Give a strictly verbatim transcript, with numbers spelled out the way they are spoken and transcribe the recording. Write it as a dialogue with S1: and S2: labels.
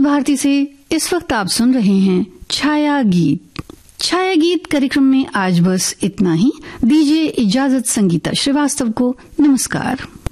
S1: भारती से इस वक्त आप सुन रहे हैं छाया गीत। छाया गीत कार्यक्रम में आज बस इतना ही। दीजिए इजाजत संगीता श्रीवास्तव को। नमस्कार।